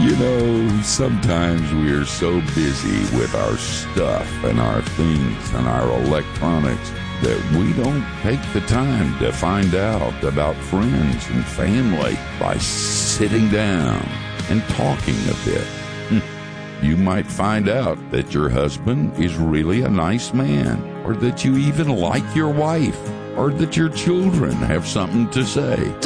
You know, sometimes we're so busy with our stuff and our things and our electronics that we don't take the time to find out about friends and family by sitting down and talking a bit. You might find out that your husband is really a nice man, or that you even like your wife, or that your children have something to say.